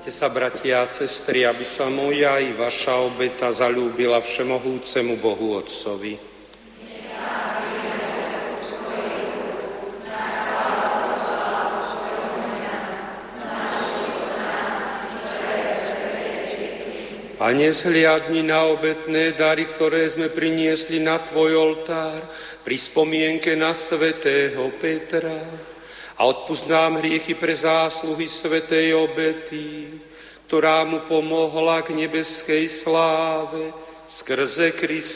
Modlite sa, bratia a sestry, aby sa moja i vaša obeta zaľúbila všemohúcemu Bohu Otcovi. Pane, zhliadni na obetné dary, ktoré sme priniesli na Tvoj oltár pri spomienke na svätého Petra. A odpusť nám hriechy pre zásluhy svätej obety, ktorá mu pomohla k nebeskej sláve skrze Krista.